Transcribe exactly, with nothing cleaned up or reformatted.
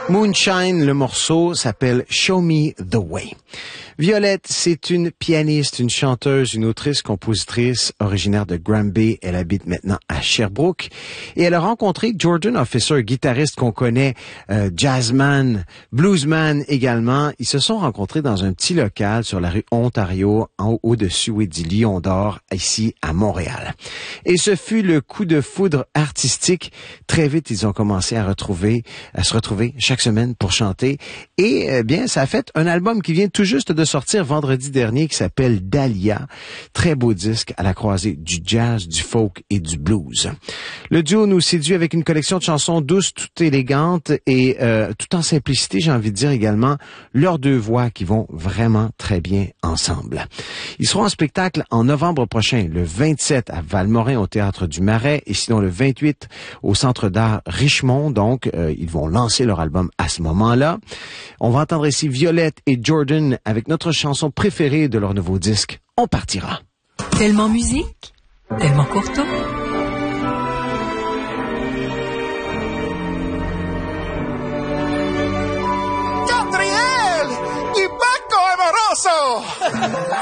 Moonshine, le morceau s'appelle Show Me the Way. Violette, c'est une pianiste, une chanteuse, une autrice, compositrice originaire de Granby. Elle habite maintenant à Sherbrooke et elle a rencontré Jordan Officer, guitariste qu'on connaît, euh, jazzman, bluesman également. Ils se sont rencontrés dans un petit local sur la rue Ontario, en au-dessus oui, du Lion d'Or, ici à Montréal. Et ce fut le coup de foudre artistique. Très vite, ils ont commencé à retrouver, à se retrouver chaque semaine pour chanter. Et eh bien, ça a fait un album qui vient tout juste de sortir vendredi dernier qui s'appelle Dahlia. Très beau disque à la croisée du jazz, du folk et du blues. Le duo nous séduit avec une collection de chansons douces, tout élégantes et euh, tout en simplicité, j'ai envie de dire également, leurs deux voix qui vont vraiment très bien ensemble. Ils seront en spectacle en novembre prochain, le vingt-sept à Valmorin au Théâtre du Marais et sinon le vingt-huit au Centre d'art Richemont. Donc, euh, ils vont lancer leur album à ce moment-là. On va entendre ici Violette et Jordan avec notre chanson préférée de leur nouveau disque, On partira. Tellement musique, tellement courto. Gabriel! Mi becco amoroso!